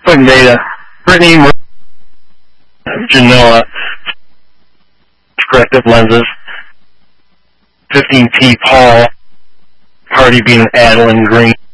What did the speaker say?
Quick data. Brittany, Genoa, corrective lenses. 15P Paul, Hardy being Adeline Green.